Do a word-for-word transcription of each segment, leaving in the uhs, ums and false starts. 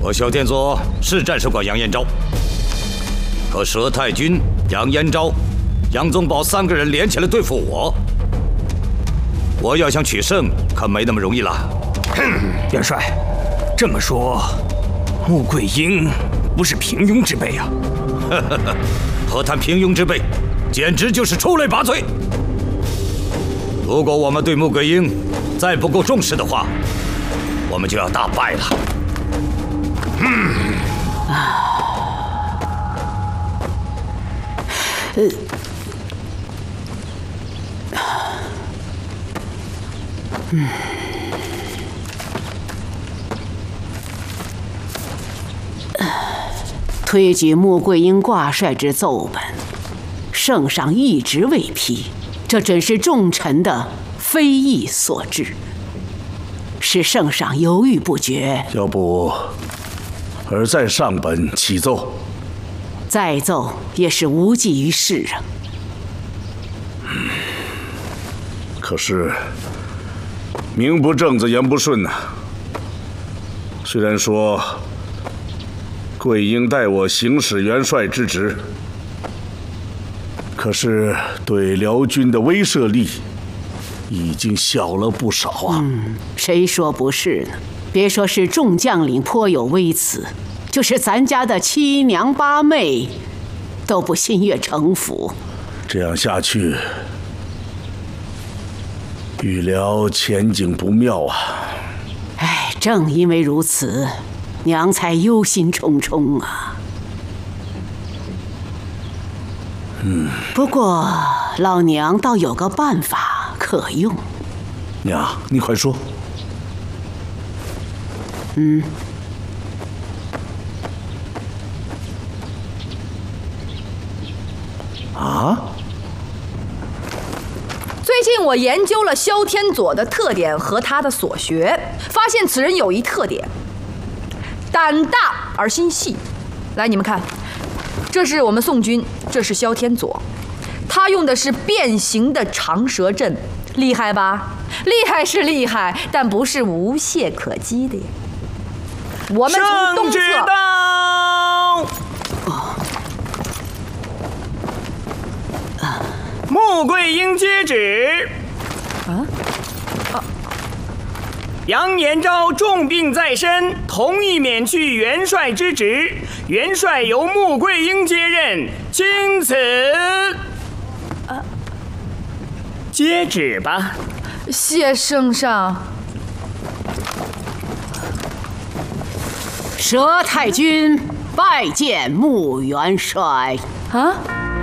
我萧天佐是战胜过杨延昭，可佘太君、杨延昭、杨宗保三个人联起来对付我，我要想取胜可没那么容易了。 元帅，这么说，穆桂英不是平庸之辈啊？ 何谈平庸之辈，简直就是出类拔萃。如果我们对穆桂英再不够重视的话，我们就要大败了。嗯啊，呃，嗯，推举穆桂英挂帅之奏本，圣上一直未批，这真是众臣的非议所致，使圣上犹豫不决。 要不而再上本启奏？ 再奏也是无济于事啊。 嗯，可是名不正子言不顺呐、啊。虽然说桂英代我行使元帅之职，可是对辽军的威慑力已经小了不少啊。 嗯，谁说不是呢？别说是众将领颇有微词，就是咱家的七娘八妹都不心悦诚服。 这样下去，预料前景不妙啊！ 哎，正因为如此，娘才忧心忡忡啊。 嗯， 不过老娘倒有个办法可用。 娘，你快说。 嗯。 啊？ 最近我研究了萧天佐的特点和他的所学，发现此人有一特点：胆大而心细。来，你们看，这是我们宋军，这是萧天佐，他用的是变形的长蛇阵，厉害吧？厉害是厉害，但不是无懈可击的呀。我们从东侧。 穆桂英接旨。 啊啊！ 杨延昭重病在身，同意免去元帅之职，元帅由穆桂英接任，钦此。啊，接旨吧。 谢圣上。 佘太君拜见穆元帅。 啊！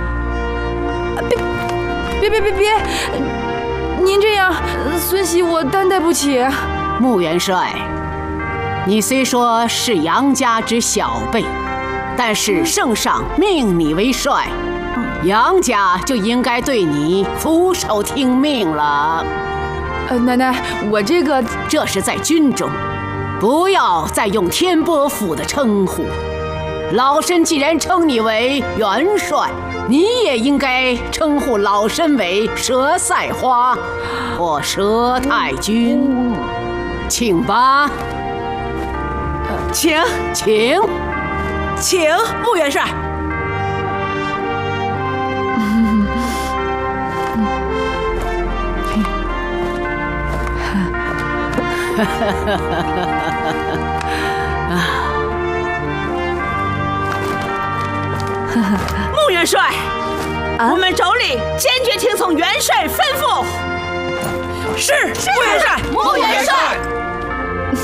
别别别别！您这样，孙喜我担待不起。 穆元帅，你虽说是杨家之小辈，但是圣上命你为帅，杨家就应该对你俯首听命了。 呃，奶奶，我这个这是在军中，不要再用天波府的称呼。老身既然称你为元帅，你也应该称呼老身为佘赛花或佘太君，请吧。 请请请穆元帅。穆元帅，啊、我们妯娌坚决听从元帅吩咐。是，是穆元帅， 穆元